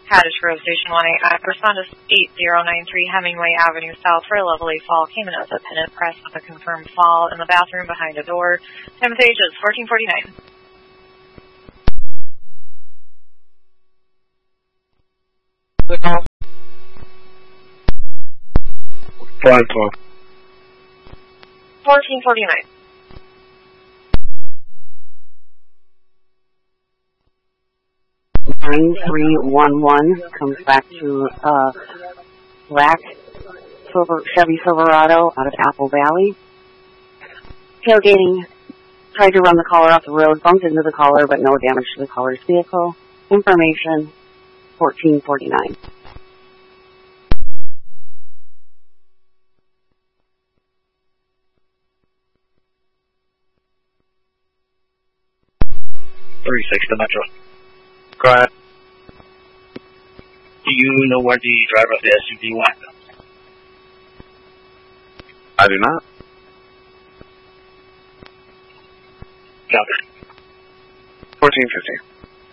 Haddish Grove Station 1AI. Respond to 8093 Hemingway Avenue South for a level A fall. Came in as a pennant press with a confirmed fall in the bathroom behind a door. Time of page is 1449. The call. 512. 1449. Nine 311 comes back to black Chevy Silverado out of Apple Valley. Tailgating, tried to run the caller off the road, bumped into the caller, but no damage to the caller's vehicle. Information 1449. The Metro. Go ahead. Do you know where the driver of the SUV went? I do not. Copy. 1450.